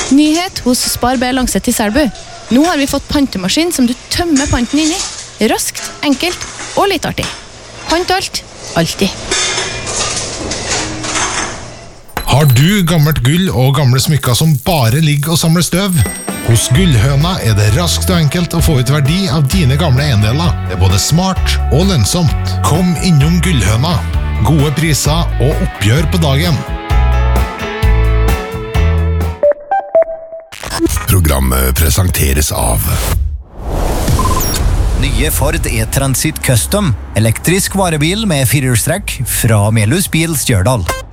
Nyhet hos Spar-B Langset i Selbu. Nå har vi fått pantemaskin som du tømmer panten inn i. Raskt, enkelt og litt artig. Pant alt, alltid. Har du gammelt gull og gamle smykker som bare ligger og samler støv? Hos Gullhøna er det raskt og enkelt å få ut verdi av dine gamle eiendeler. Det er både smart og lønnsomt. Kom innom Gullhøna. Gode priser og oppgjør på dagen. Programmet presenteres av Nye Ford E-Transit Custom. Elektrisk varebil med firehjulstrekk fra Melhus Bil Stjørdal.